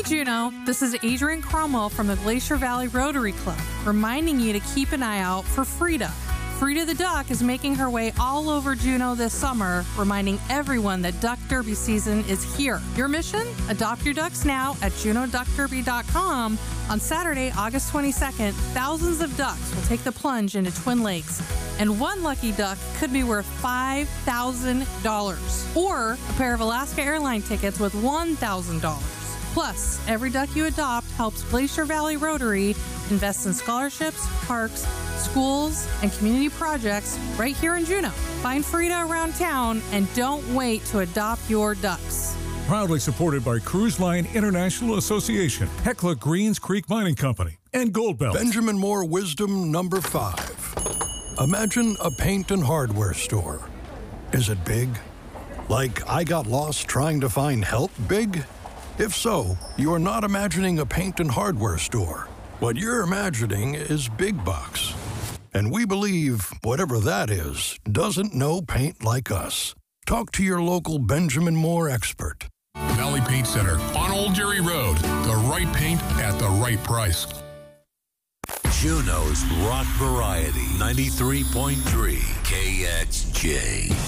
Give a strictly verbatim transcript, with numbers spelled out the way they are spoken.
Juneau, this is Adrienne Cromwell from the Glacier Valley Rotary Club, reminding you to keep an eye out for Frida. Frida the duck is making her way all over Juneau this summer, reminding everyone that duck derby season is here. Your mission? Adopt your ducks now at juneau duck derby dot com. On Saturday, August twenty-second, thousands of ducks will take the plunge into Twin Lakes, and one lucky duck could be worth five thousand dollars, or a pair of Alaska Airline tickets with one thousand dollars. Plus, every duck you adopt helps Glacier Valley Rotary invest in scholarships, parks, schools, and community projects right here in Juneau. Find Frida around town and don't wait to adopt your ducks. Proudly supported by Cruise Line International Association, Hecla Greens Creek Mining Company, and Goldbelt. Benjamin Moore wisdom number five. Imagine a paint and hardware store. Is it big? Like I got lost trying to find help big? If so, you are not imagining a paint and hardware store. What you're imagining is big bucks. And we believe whatever that is doesn't know paint like us. Talk to your local Benjamin Moore expert. Valley Paint Center on Old Jerry Road. The right paint at the right price. Juneau's Rock Variety, ninety-three point three K X J.